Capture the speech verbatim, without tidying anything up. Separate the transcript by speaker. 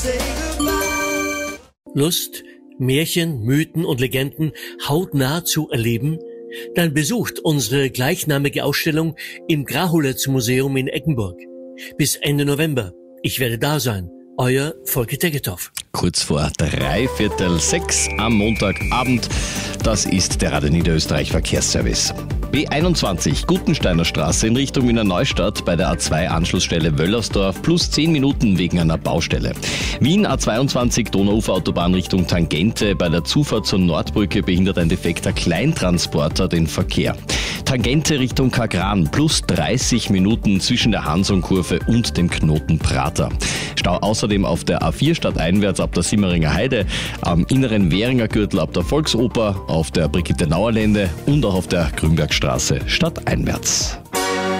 Speaker 1: Lust, Märchen, Mythen und Legenden hautnah zu erleben? Dann besucht unsere gleichnamige Ausstellung im Grahuletz-Museum in Eggenburg. Bis Ende November. Ich werde da sein. Euer Volker Tegethoff.
Speaker 2: Kurz vor drei Viertel sechs am Montagabend. Das ist der Radio Niederösterreich Verkehrsservice. B einundzwanzig, Gutensteiner Straße in Richtung Wiener Neustadt bei der A zwei Anschlussstelle Wöllersdorf plus zehn Minuten wegen einer Baustelle. Wien A zweiundzwanzig, Donauuferautobahn Richtung Tangente bei der Zufahrt zur Nordbrücke behindert ein defekter Kleintransporter den Verkehr. Tangente Richtung Kagran plus dreißig Minuten zwischen der Hansonkurve und dem Knoten Prater. Stau außerdem auf der A vier stadteinwärts ab der Simmeringer Heide, am inneren Währinger Gürtel ab der Volksoper, auf der Brigitte-Nauer-Lände und auch auf der Grünbergstraße stadteinwärts.